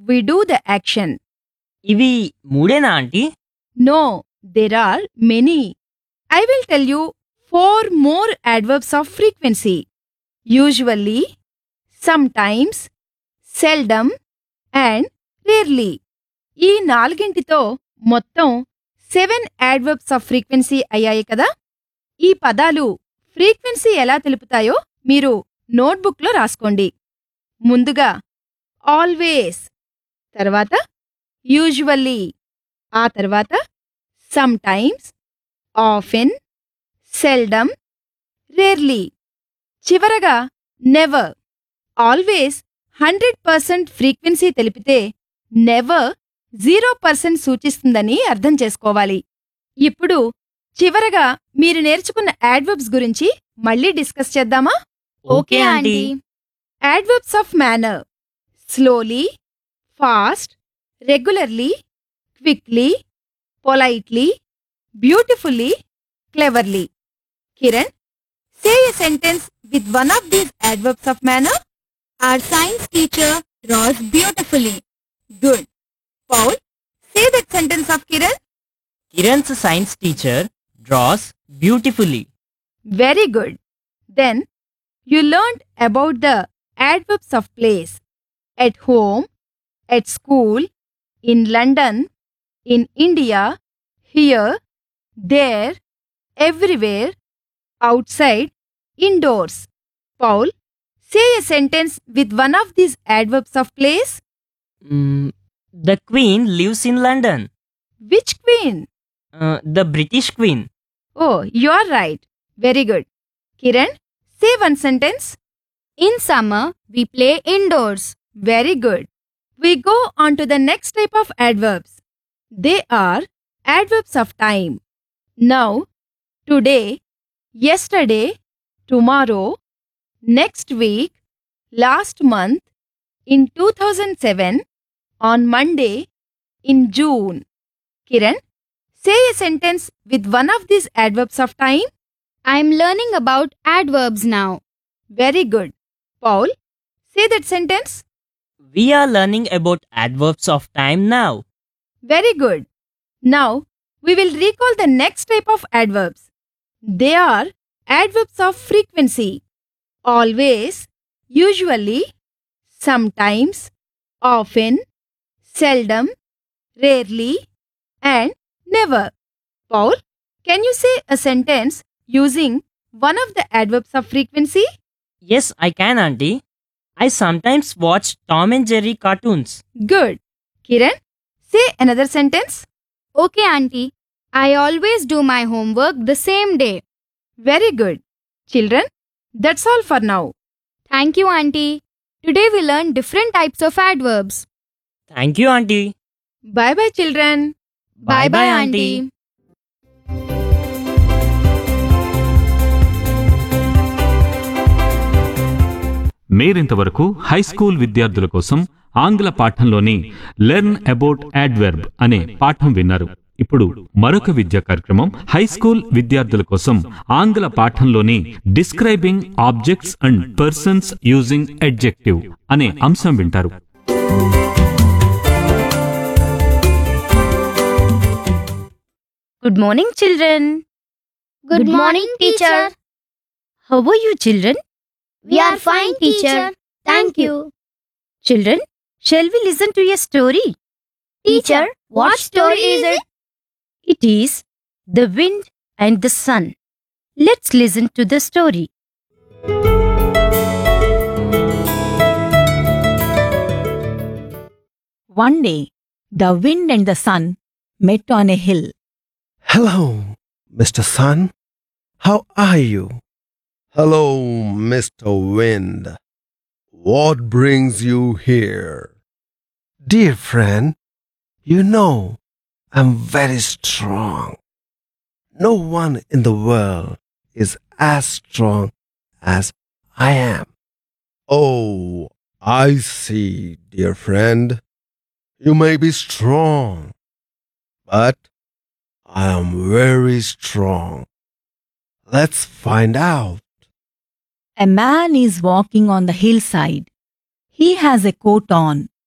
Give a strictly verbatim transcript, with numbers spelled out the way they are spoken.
we do the action. ఇవి మూడేనా aunty? No, there are many. I will tell you four more adverbs of frequency. Usually, sometimes, seldom and rarely. ఈ నాలుగింటితో మొత్తం seven adverbs of frequency అయ్యాయి కదా? ఈ పదాలు frequency ఎలా తెలుపుతాయో మీరు నోట్బుక్లో రాసుకోండి. ముందుగా ఆల్వేస్, తర్వాత యూజువల్లీ, ఆ తర్వాత సమ్టైమ్స్, ఆఫెన్, సెల్డమ్, రేర్లీ, చివరగా never. Always hundred percent frequency తెలిపితే never zero percent సూచిస్తుందని అర్థం చేసుకోవాలి. ఇప్పుడు చివరగా మీరు నేర్చుకున్న యాడ్వర్బ్స్ గురించి మళ్ళీ డిస్కస్ చేద్దామా? Okay aunty. Adverbs of manner: slowly, fast, regularly, quickly, politely, beautifully, cleverly. Kiran, say a sentence with one of these adverbs of manner. Our science teacher draws beautifully. Good. Paul, say that sentence of Kiran. Kiran's science teacher draws beautifully. Very good. Then, you learned about the adverbs of place. At home, at school, in London, in India, here, there, everywhere, outside, indoors. Paul, say a sentence with one of these adverbs of place. Mm, the queen lives in London. Which queen? Uh, the British queen. Oh, you are right. Very good. Kiran, say one sentence. In summer, we play indoors. Very good. We go on to the next type of adverbs. They are adverbs of time. Now, today, yesterday, tomorrow, next week, last month, in two thousand seven, on Monday, in June. Kiran, say a sentence with one of these adverbs of time. I'm learning about adverbs now. Very good. Paul, say that sentence. We are learning about adverbs of time now. Very good. Now, we will recall the next type of adverbs. They are adverbs of frequency. Always, usually, sometimes, often, seldom, rarely, and never. Paul, can you say a sentence using one of the adverbs of frequency? Yes, I can, auntie. I sometimes watch Tom and Jerry cartoons. Good. Kiran, say another sentence. Okay, auntie. I always do my homework the same day. Very good. Children, that's all for now. Thank you, auntie. Today we learned different types of adverbs. Thank you, auntie. Bye bye, children. Bye bye, auntie. మీరింతవరకు high school విద్యార్థుల కోసం ఆంగ్ల పాఠంలోని learn about adverb అనే పాఠం విన్నారు. ఇప్పుడు మరొక విద్యా కార్యక్రమం హై స్కూల్ విద్యార్థుల కోసం ఆంగ్ల పాఠంలోని describing objects and persons using adjective అనే అంశం వింటారు. Good morning, children. Good morning, teacher. How are you, children? We are fine, teacher. Thank you. Children, shall we listen to a story? Teacher, what story is it? It is The Wind and the Sun. Let's listen to the story. One day, the wind and the sun met on a hill. Hello, Mister Sun. How are you? Hello, Mister Wind. What brings you here? Dear friend, you know I'm very strong. No one in the world is as strong as I am. Oh, I see, dear friend. You may be strong, but I am very strong. Let's find out. A man is walking on the hillside. He has a coat on